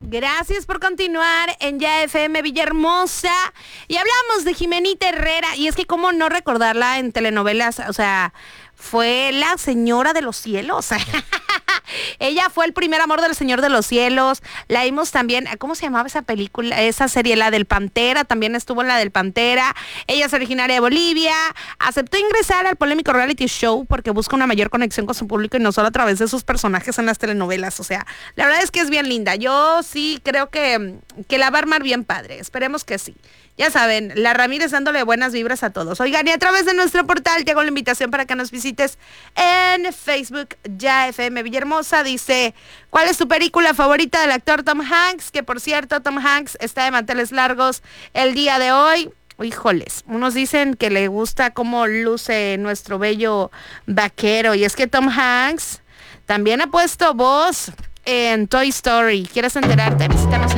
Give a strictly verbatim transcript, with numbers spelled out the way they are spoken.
Gracias por continuar en Ya F M Villahermosa. Y hablamos de Jimenita Herrera. Y es que cómo no recordarla en telenovelas, o sea, fue la señora de los cielos. Ella fue el primer amor del Señor de los Cielos. La vimos también, ¿cómo se llamaba esa película? Esa serie, la del Pantera, también estuvo en la del Pantera. Ella es originaria de Bolivia. Aceptó ingresar al polémico reality show porque busca una mayor conexión con su público y no solo a través de sus personajes en las telenovelas. O sea, la verdad es que es bien linda. Yo sí creo que, que la va a armar bien padre. Esperemos que sí. Ya saben, la Ramírez dándole buenas vibras a todos. Oigan, y a través de nuestro portal llegó la invitación para que nos visites en Facebook, Ya F M Villahermosa. Dice, ¿cuál es tu película favorita del actor Tom Hanks? Que por cierto, Tom Hanks está de manteles largos el día de hoy. Híjoles, unos dicen que le gusta cómo luce nuestro bello vaquero. Y es que Tom Hanks también ha puesto voz en Toy Story. ¿Quieres enterarte? Visítanos en